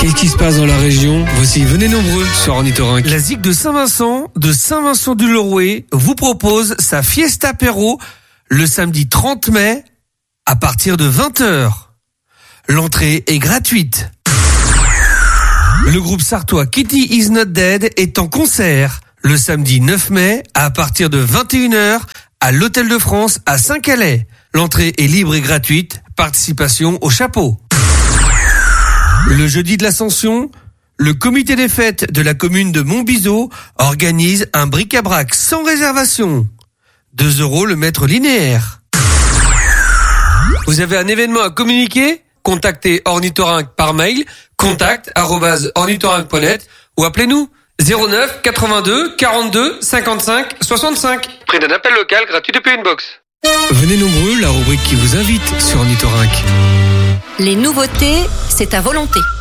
Qu'est-ce qui se passe dans la région? Voici, venez nombreux sur Ornithorynque. La ZIC de Saint-Vincent vous propose sa Fiesta Apéro le samedi 30 mai à partir de 20h. L'entrée est gratuite. Le groupe sartois Kitty is not dead est en concert le samedi 9 mai à partir de 21h à l'Hôtel de France à Saint-Calais. L'entrée est libre et gratuite, participation au chapeau. Le jeudi de l'Ascension, le comité des fêtes de la commune de Montbiseau organise un bric-à-brac sans réservation. 2 € le mètre linéaire. Vous avez un événement à communiquer? Contactez Ornithorynque par mail, contact@ornithorynque.net ou appelez-nous 09 82 42 55 65. Prix d'un appel local gratuit depuis une box. Venez nombreux, la rubrique qui vous invite sur Ornithorynque. Les nouveautés, c'est à volonté.